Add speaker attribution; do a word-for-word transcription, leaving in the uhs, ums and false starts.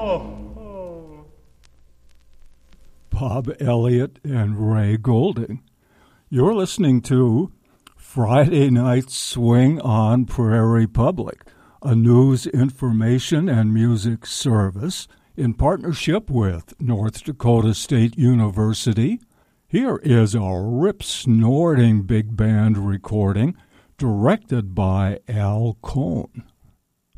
Speaker 1: Bob Elliott and Ray Goulding. You're listening to Friday Night Swing on Prairie Public, a news, information, and music service in partnership with North Dakota State University. Here is a rip-snorting big band recording directed by Al Cohn.